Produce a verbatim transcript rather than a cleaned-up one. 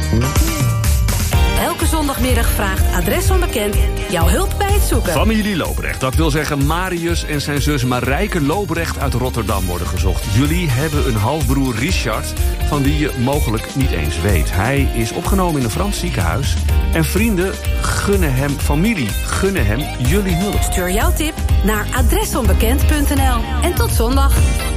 Elke zondagmiddag vraagt Adres Onbekend jouw hulp bij het zoeken. Familie Lobrecht, dat wil zeggen Marius en zijn zus Marijke Lobrecht uit Rotterdam worden gezocht. Jullie hebben een halfbroer Richard, van wie je mogelijk niet eens weet. Hij is opgenomen in een Frans ziekenhuis. En vrienden gunnen hem, familie gunnen hem jullie hulp. Stuur jouw tip naar adresonbekend punt n l. En tot zondag.